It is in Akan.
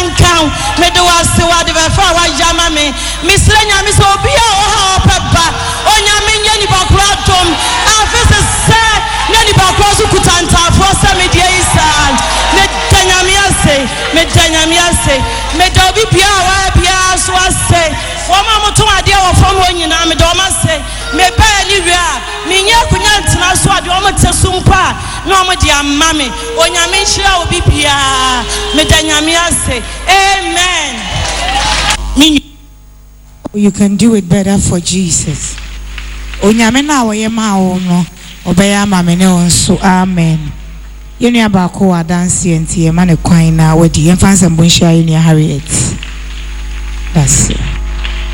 count. Me do was so what the Fawa Yamame. Miss Lenya, Miss Obia, or Papa, Onyame Yanni Bakratum, Officer said, Yanni Bakrasu Kutanta, for some mediation. Medanyamiase, Medobi Pia, so I say, for Mamma to my dear from when you know me, Doma say, me barely rea, Minya Kunyan, so I don't want to sumpa, no, my dear mammy, when you mention I will be Pia, Medanyamiase, amen. You can do it better for Jesus. Onyamena wa yema ono, obeya mamene so amen. Yeni abako wa dance yenti yema ne kwan na wadi yemfa nsembonhia yeni Harriet. That's it.